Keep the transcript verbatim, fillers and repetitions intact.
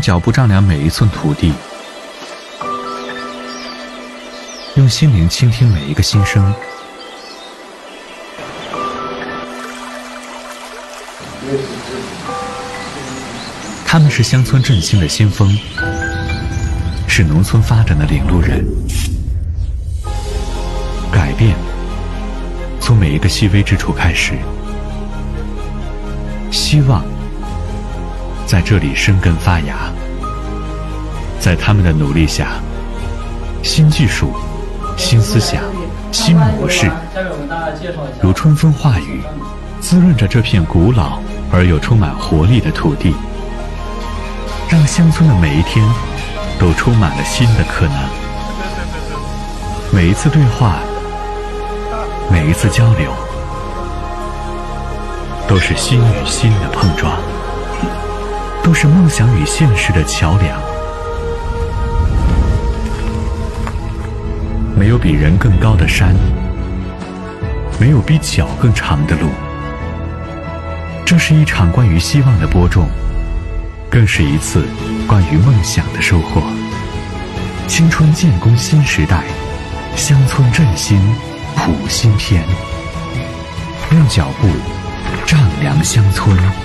脚步丈量每一寸土地，用心灵倾听每一个心声。他们是乡村振兴的先锋，是农村发展的领路人。改变从每一个细微之处开始，希望在这里生根发芽。在他们的努力下，新技术、新思想、新模式如春风化雨，滋润着这片古老而又充满活力的土地，让乡村的每一天都充满了新的可能。每一次对话，每一次交流，都是心与心的碰撞，都是梦想与现实的桥梁。没有比人更高的山，没有比脚更长的路。这是一场关于希望的播种，更是一次关于梦想的收获。青春建功新时代，乡村振兴谱新篇，用脚步丈量乡村。